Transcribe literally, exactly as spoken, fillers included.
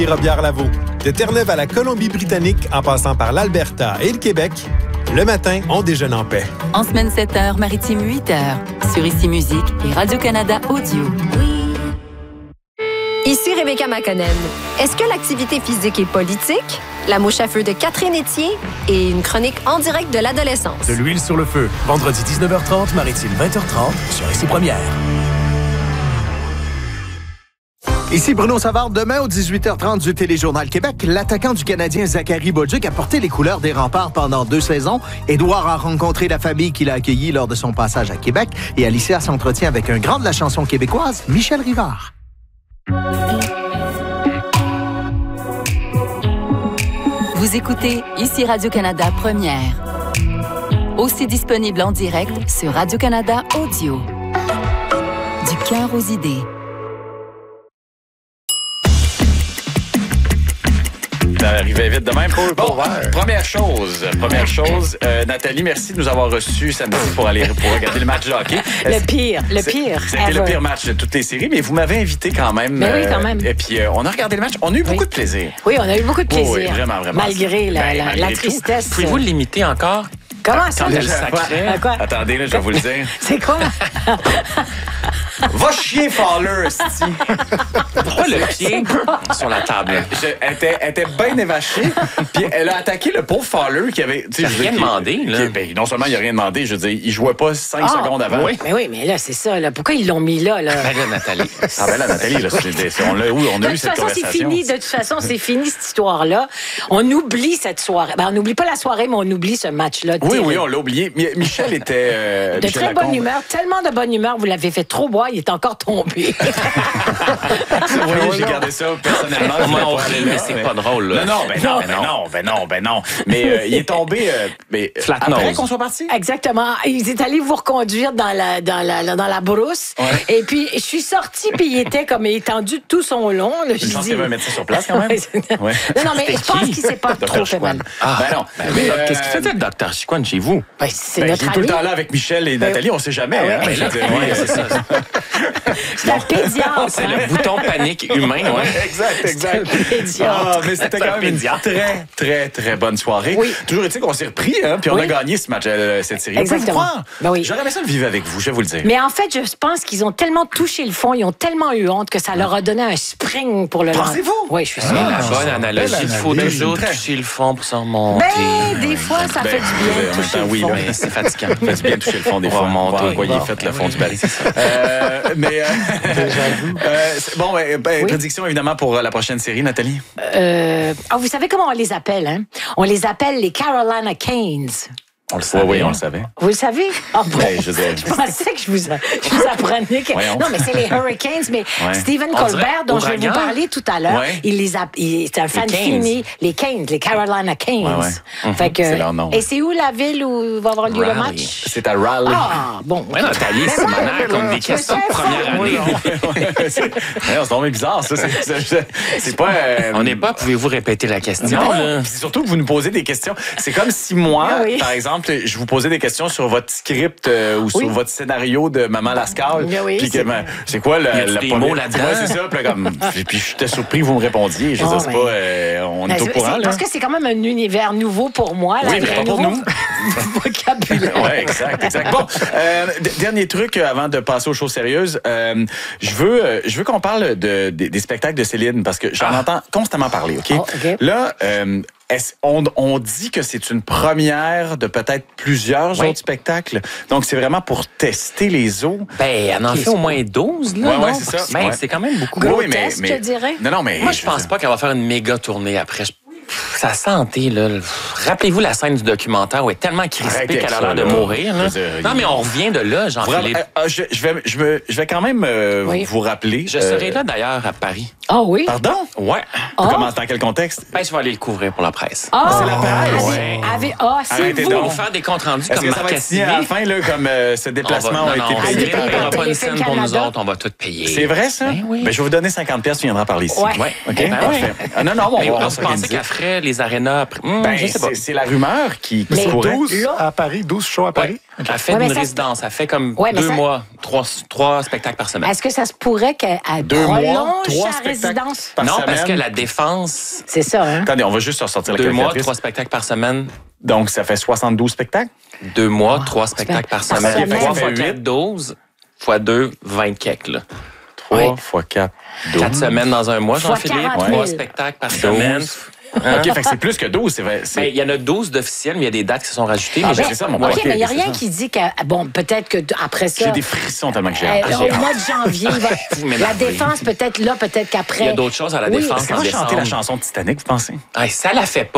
Robière-Lavaux. De Terre-Neuve à la Colombie-Britannique, en passant par l'Alberta et le Québec, le matin, on déjeune en paix. En semaine sept heures, maritime huit heures. Sur Ici Musique et Radio-Canada Audio. Ici Rebecca McConnell. Est-ce que l'activité physique est politique? La mouche à feu de Catherine Etier et une chronique en direct de l'adolescence. De l'huile sur le feu. Vendredi dix-neuf heures trente, maritime vingt heures trente, sur Ici Première. Ici Bruno Savard. Demain, au dix-huit heures trente du Téléjournal Québec, l'attaquant du Canadien Zachary Bolduc a porté les couleurs des Remparts pendant deux saisons. Édouard a rencontré la famille qu'il a accueillie lors de son passage à Québec et Alicia s'entretient avec un grand de la chanson québécoise, Michel Rivard. Vous écoutez Ici Radio-Canada Première. Aussi disponible en direct sur Radio-Canada Audio. Du cœur aux idées. Ça arrivait vite de même. Bon, première chose, première chose, euh, Nathalie, merci de nous avoir reçus samedi pour aller pour regarder le match de hockey. Le pire, le pire. C'était le pire match de toutes les séries, mais vous m'avez invité quand même. Mais oui, quand même. Euh, et puis, euh, on a regardé le match. On a eu beaucoup oui. de plaisir. Oui, on a eu beaucoup de plaisir. Oui, oui vraiment, vraiment. Malgré la, ben, la, malgré la tristesse. Tout. Pouvez-vous l'imiter encore? Comment ça? Quand elle sacrait. Quoi? Attendez, là, je vais vous le dire. C'est quoi? Va chier, Fowler, esti. Pourquoi le pied sur la table? Je, elle, était, elle était bien évachée, puis elle a attaqué le pauvre Fowler qui avait... Il n'a rien demandé, là. Qui, ben, non seulement il n'a rien demandé, je veux dire, il jouait pas cinq ah, secondes avant. Oui. Mais oui, mais là, c'est ça. Là. Pourquoi ils l'ont mis là? là? Ben là, Nathalie. Ah ben là, Nathalie, là, c'est, on, l'a, oui, on a de eu cette façon, conversation. C'est fini, de toute façon, c'est fini cette histoire-là. On oublie cette soirée. Ben, on n'oublie pas la soirée, mais on oublie ce match-là. Oui, terrible. oui, on l'a oublié. Michel était... Euh, de Michel très Lacombe. bonne humeur, tellement de bonne humeur. Vous l'avez fait trop boire, il est encore tombé. Oui, j'ai gardé ça personnellement. Moi, on rit, mais c'est pas drôle. Là. Non, non, ben non, ben non, ben non, ben non. Mais euh, il est tombé euh, mais, flat après nose. qu'on soit parti. Exactement. Il est allé vous reconduire dans la, dans la, dans la brousse. Ouais. Et puis, je suis sortie, puis il était comme étendu tout son long. Là, je pense qu'il y avait un médecin sur place quand même. Ouais. Non, non, mais je pense qu'il s'est pas trop fait mal. Ah, ben non. Ben, mais, euh, qu'est-ce qu'il faisait le docteur Chicoine chez vous? Ben, c'est ben, notre il est ami. tout le temps là avec Michel et Nathalie, on sait jamais. Ah, hein, ouais. ben, oui, c'est ça. C'est la pédiatre. C'est le bouton panique humain, ouais. Exact, exact. Ah, mais c'était quand même une très, très, très bonne soirée. Oui. Toujours est-il qu'on s'est repris, hein, puis on oui. a gagné ce match, euh, cette série. Exactement. Ben oui. J'aurais aimé ça le vivre avec vous, je vais vous le dire. Mais en fait, je pense qu'ils ont tellement touché le fond, ils ont tellement eu honte que ça leur a donné un spring pour le lendemain. Pensez-vous? Oui, je suis sûre. Ah, bonne analogie. Il faut toujours très... toucher le fond pour s'en remonter. Ben, des fois, ça ben, fait du bien ben, de toucher ben, le oui, fond. Mais c'est fatigant. Ça fait du bien de toucher le fond des fois. Remonter. Vous voyez, faites le fond du baril. Euh, mais, euh, euh, bon, ben, ben, oui. Prédiction évidemment pour la prochaine série, Nathalie? Euh, oh, vous savez comment on les appelle, hein? On les appelle les Carolina Canes. On le savait. Oui, oui, on le savait. Vous le savez? Oh, bon. Ben, je, je pensais que je vous, je vous apprenais que... Voyons. Non, mais c'est les Hurricanes, mais ouais. Stephen on Colbert, dont je vais vous parler tout à l'heure, ouais. il les a... il, c'est un fan fini. Les Canes, les Carolina Canes. Ouais, ouais. Fait que, c'est leur nom. Et c'est où la ville où va avoir lieu Raleigh. le match? C'est à Raleigh. Ah, bon. Ouais, Nathalie, c'est manière comme des questions de première année. C'est tombé bizarre, ça. C'est pas... Euh... On n'est pas... Pouvez-vous répéter la question? Non, c'est surtout que vous nous posez des questions. C'est comme si moi, oui. par exemple, je vous posais des questions sur votre script euh, ou sur oui. votre scénario de Maman Lascaux. Oui, puis que, ben, c'est quoi le, le des mots là-dedans? Ouais, c'est ça. Puis, comme, puis j'étais surpris que vous me répondiez. Je oh, sais pas, euh, on est, est au courant. Là. Parce que c'est quand même un univers nouveau pour moi. Là, oui, mais pas pour nous. Vocabulaire. Oui, exact, exact. Bon, euh, d- dernier truc avant de passer aux choses sérieuses. Euh, je veux, euh, je veux qu'on parle de, de, des spectacles de Céline parce que j'en ah. entends constamment parler, OK? Oh, okay. Là, euh, On, on dit que c'est une première de peut-être plusieurs oui. autres spectacles. Donc, c'est vraiment pour tester les eaux. Ben, elle en fait au moins douze, là. Oui, ouais, c'est ça. Ben, ouais. c'est quand même beaucoup. Gros oui, mais, test, mais, je dirais. Non, non, mais... Moi, je, je pense sais. pas qu'elle va faire une méga tournée après. Je... Sa santé, là. Rappelez-vous la scène du documentaire où elle est tellement crispée qu'elle a l'air de mourir. Là. Dire, non, mais on revient de là, Jean-Philippe. Euh, je, je, vais, je, me, je vais quand même euh, oui. vous rappeler. Je euh... serai là, d'ailleurs, à Paris. Ah oh, oui? Pardon? Ouais. Oh. Comment, dans quel contexte? Ben, je vais aller le couvrir pour la presse. Oh. C'est la presse? Ouais. Avec... Oh, c'est vous. On va faire des comptes rendus comme Marc Cassidy. À la fin, là, comme euh, ce déplacement va, a non, été non, payé. On ne paiera pas une scène pour nous Canada. autres, on va tout payer. C'est vrai, ça? Ben, oui. ben, je vais vous donner cinquante pièces, tu viendras parler ici. Ouais. ouais. OK? Ben, parfait. Oui. Ah, non, non, on va Vous pensez qu'elle ferait les arénas après? Hum, ben, je sais pas. C'est, c'est la rumeur qui, qui mais pourrait. douze à Paris, douze shows à Paris. Ouais. Okay. Elle fait ouais, une résidence. Se... Elle fait comme ouais, deux ça... mois, trois, trois spectacles par semaine. Est-ce que ça se pourrait qu'elle deux prolonge mois, trois sa résidence? Non, semaine. Parce que la défense... C'est ça, hein? Attendez, on va juste ressortir la Deux mois, trois spectacles par semaine. Donc, ça fait soixante-douze spectacles? Deux mois, oh, trois spectacles par semaine. trois fois quatre, douze. Fois deux, vingt quelques, là. trois fois quatre, douze. Quatre semaines dans un mois, Jean-Philippe. Trois spectacles par semaine. Hein? OK, fait que c'est plus que douze. Il ben, y en a douze d'officiels, mais il y a des dates qui se sont rajoutées. Ah, mais ben, c'est ça, mon OK, okay mais il n'y a rien ça. qui dit que... Bon, peut-être qu'après ça... J'ai des frissons tellement que j'ai euh, Au mois de janvier, va, la défense, peut-être là, peut-être qu'après... Il y a d'autres choses à la oui, défense. Est-ce qu'on va chanter la chanson de Titanic, vous pensez? Ah, ça la fait pas.